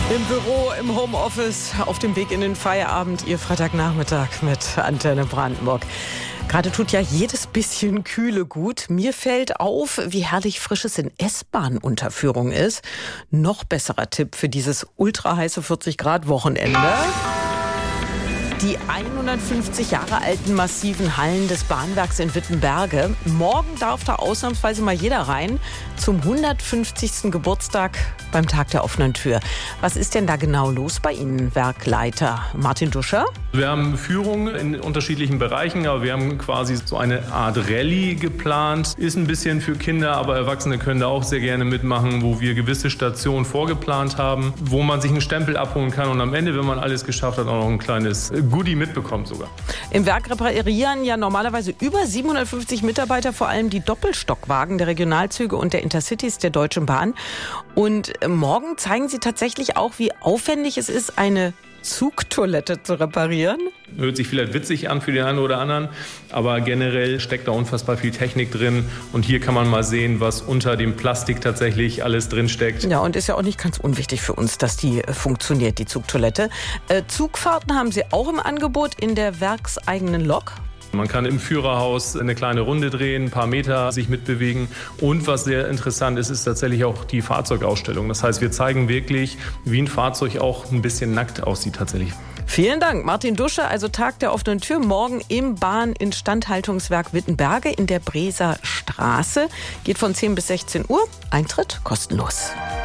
Im Büro, im Homeoffice, auf dem Weg in den Feierabend, Ihr Freitagnachmittag mit Antenne Brandenburg. Gerade tut ja jedes bisschen Kühle gut. Mir fällt auf, wie herrlich frisch es in S-Bahn-Unterführung ist. Noch besserer Tipp für dieses ultra heiße 40-Grad-Wochenende. Die 150 Jahre alten massiven Hallen des Bahnwerks in Wittenberge. Morgen darf da ausnahmsweise mal jeder rein zum 150. Geburtstag beim Tag der offenen Tür. Was ist denn da genau los bei Ihnen, Werkleiter Martin Duscher? Wir haben Führungen in unterschiedlichen Bereichen, aber wir haben quasi so eine Art Rallye geplant. Ist ein bisschen für Kinder, aber Erwachsene können da auch sehr gerne mitmachen, wo wir gewisse Stationen vorgeplant haben, wo man sich einen Stempel abholen kann und am Ende, wenn man alles geschafft hat, auch noch ein kleines Goodie mitbekommt sogar. Im Werk reparieren ja normalerweise über 750 Mitarbeiter, vor allem die Doppelstockwagen der Regionalzüge und der Intercities der Deutschen Bahn. Und morgen zeigen sie tatsächlich auch, wie aufwendig es ist, eine Zugtoilette zu reparieren. Hört sich vielleicht witzig an für den einen oder anderen, aber generell steckt da unfassbar viel Technik drin. Und hier kann man mal sehen, was unter dem Plastik tatsächlich alles drin steckt. Ja, und ist ja auch nicht ganz unwichtig für uns, dass die funktioniert, die Zugtoilette. Zugfahrten haben sie auch im Angebot in der werkseigenen Lok. Man kann im Führerhaus eine kleine Runde drehen, ein paar Meter sich mitbewegen. Und was sehr interessant ist, ist tatsächlich auch die Fahrzeugausstellung. Das heißt, wir zeigen wirklich, wie ein Fahrzeug auch ein bisschen nackt aussieht tatsächlich. Vielen Dank, Martin Duscher. Also Tag der offenen Tür morgen im Bahninstandhaltungswerk Wittenberge in der Breser Straße. Geht von 10 bis 16 Uhr. Eintritt kostenlos.